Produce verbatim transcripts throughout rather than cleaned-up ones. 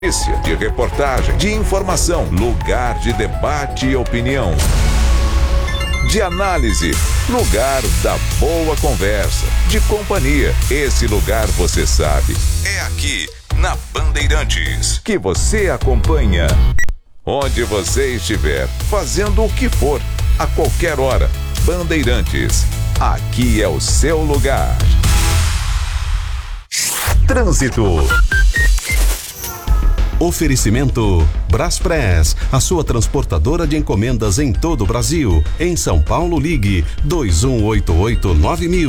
notícia, de reportagem, de informação, lugar de debate e opinião, de análise, lugar da boa conversa, de companhia. Esse lugar você sabe, é aqui na Bandeirantes, que você acompanha onde você estiver, fazendo o que for, a qualquer hora. Bandeirantes, aqui é o seu lugar. Trânsito. Oferecimento Braspress, a sua transportadora de encomendas em todo o Brasil. Em São Paulo, ligue dois um oito oito nove mil.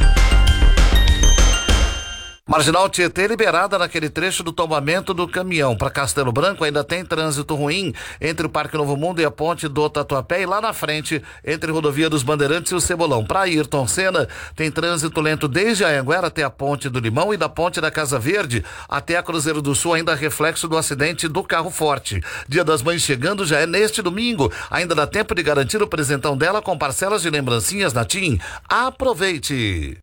Marginal Tietê liberada naquele trecho do tombamento do caminhão. Para Castelo Branco ainda tem trânsito ruim entre o Parque Novo Mundo e a ponte do Tatuapé, e lá na frente entre a rodovia dos Bandeirantes e o Cebolão. Para Ayrton Senna tem trânsito lento desde a Anhanguera até a ponte do Limão e da ponte da Casa Verde até a Cruzeiro do Sul, ainda reflexo do acidente do carro forte. Dia das Mães chegando já é neste domingo. Ainda dá tempo de garantir o presentão dela com parcelas de lembrancinhas na TIM. Aproveite!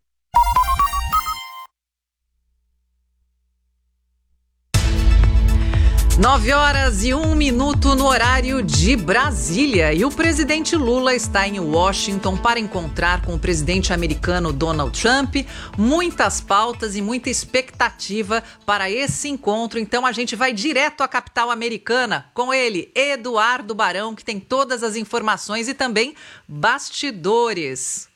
Nove horas e um minuto no horário de Brasília. E o presidente Lula está em Washington para encontrar com o presidente americano Donald Trump. Muitas pautas e muita expectativa para esse encontro. Então a gente vai direto à capital americana com ele, Eduardo Barão, que tem todas as informações e também bastidores.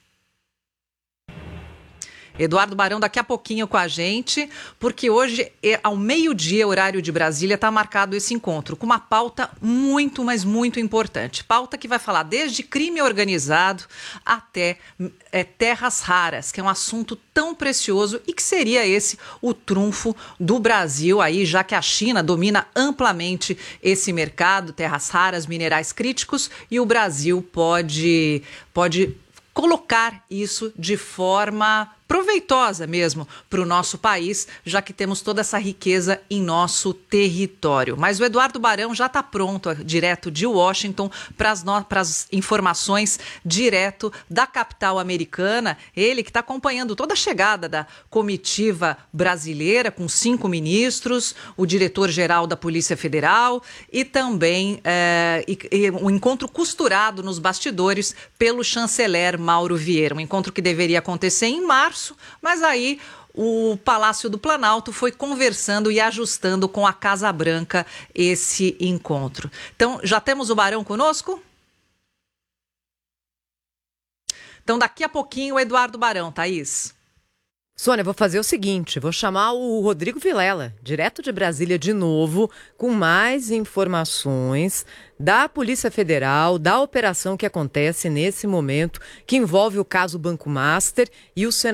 Eduardo Barão daqui a pouquinho com a gente, porque hoje, ao meio-dia, horário de Brasília, está marcado esse encontro, com uma pauta muito, mas muito importante. Pauta que vai falar desde crime organizado até é, terras raras, que é um assunto tão precioso e que seria esse o trunfo do Brasil, aí, já que a China domina amplamente esse mercado, terras raras, minerais críticos, e o Brasil pode, pode colocar isso de forma proveitosa mesmo para o nosso país, já que temos toda essa riqueza em nosso território. Mas o Eduardo Barão já está pronto, direto de Washington, para as no... informações direto da capital americana. Ele que está acompanhando toda a chegada da comitiva brasileira, com cinco ministros, o diretor-geral da Polícia Federal e também é, e, e um encontro costurado nos bastidores pelo chanceler Mauro Vieira. Um encontro que deveria acontecer em março, mas aí o Palácio do Planalto foi conversando e ajustando com a Casa Branca esse encontro. Então, já temos o Barão conosco? Então, daqui a pouquinho, o Eduardo Barão, Thaís. Sônia, vou fazer o seguinte, vou chamar o Rodrigo Vilela, direto de Brasília de novo, com mais informações da Polícia Federal, da operação que acontece nesse momento, que envolve o caso Banco Master e o senador